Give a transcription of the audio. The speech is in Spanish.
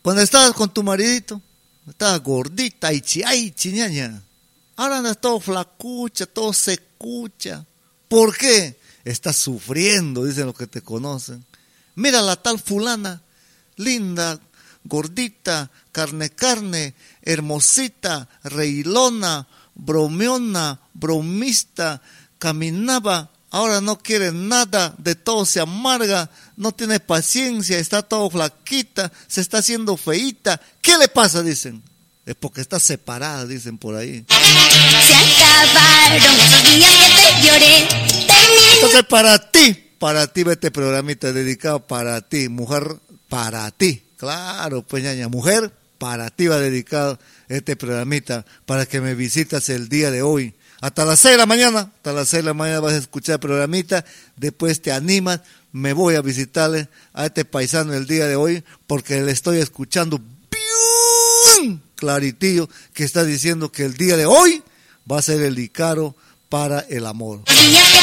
Cuando estabas con tu maridito, estabas gordita, ay, ñaña. Ahora andas todo flacucha, todo secucha. ¿Por qué? Estás sufriendo, dicen los que te conocen. Mira la tal fulana, linda, gordita, carne, hermosita, reilona, bromeona, bromista, caminaba, ahora no quiere nada, de todo se amarga, no tiene paciencia, está todo flaquita, se está haciendo feíta. ¿Qué le pasa? Dicen. Es porque está separada, dicen por ahí. Se acabaron esos días que te lloré. Entonces para ti va este programita dedicado para ti, mujer, para ti. Claro, pues ñaña, mujer, para ti va dedicado este programita, para que me visitas el día de hoy. Hasta las 6 de la mañana vas a escuchar el programita, después te animas, me voy a visitarle a este paisano el día de hoy, porque le estoy escuchando bien claritillo, que está diciendo que el día de hoy va a ser el Icaro para el amor.